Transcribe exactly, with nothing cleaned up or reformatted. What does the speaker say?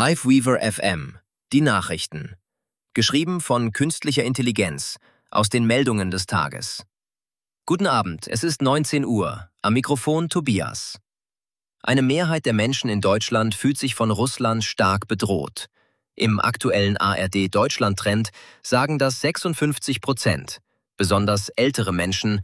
Hiveweaver F M, die Nachrichten. Geschrieben von künstlicher Intelligenz, aus den Meldungen des Tages. Guten Abend, es ist neunzehn Uhr, am Mikrofon Tobias. Eine Mehrheit der Menschen in Deutschland fühlt sich von Russland stark bedroht. Im aktuellen A R D-Deutschland-Trend sagen das sechsundfünfzig Prozent. Besonders ältere Menschen